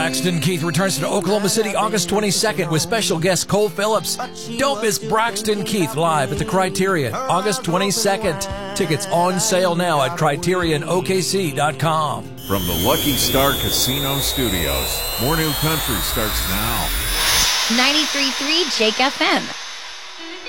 Braxton Keith returns to Oklahoma City August 22nd with special guest Cole Phillips. Don't miss Braxton Keith live at the Criterion August 22nd. Tickets on sale now at CriterionOKC.com. From the Lucky Star Casino Studios, More New Country starts now. 93.3 Jake FM.